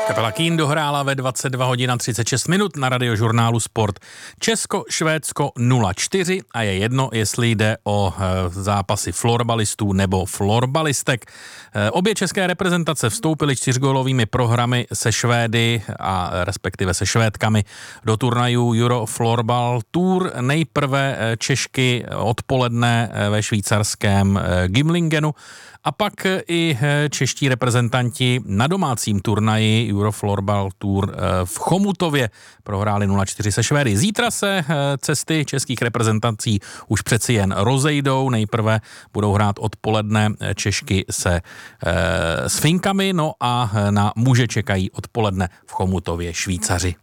Kapela Keane dohrála ve 22 hodin a 36 minut na Radiožurnálu Sport. Česko-Švédsko 0-4 a je jedno, jestli jde o zápasy florbalistů nebo florbalistek. Obě české reprezentace vstoupily 4gólovými prohrami se Švédy a respektive se Švédkami do turnajů Euro Florbal Tour. Nejprve Češky odpoledne ve švýcarském Gimlingenu a pak i čeští reprezentanti na domácím turnaji Euroflorbal Tour v Chomutově prohráli 0-4 se Švédy. Zítra se cesty českých reprezentací už přeci jen rozejdou. Nejprve budou hrát odpoledne Češky se s Finkami, no a na muže čekají odpoledne v Chomutově Švýcaři.